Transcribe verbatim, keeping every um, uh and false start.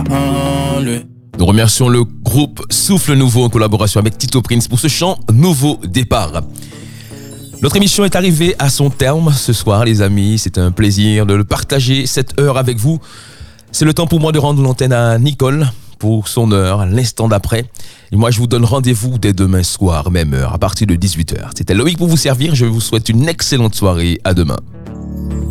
en lui. Nous remercions le groupe Souffle Nouveau en collaboration avec Tito Prince pour ce chant Nouveau Départ. Notre émission est arrivée à son terme ce soir, les amis. C'est un plaisir de le partager cette heure avec vous. C'est le temps pour moi de rendre l'antenne à Nicole pour son heure, l'instant d'après. Et moi, je vous donne rendez-vous dès demain soir, même heure, à partir de dix-huit heures. C'était Loïc pour vous servir. Je vous souhaite une excellente soirée. À demain.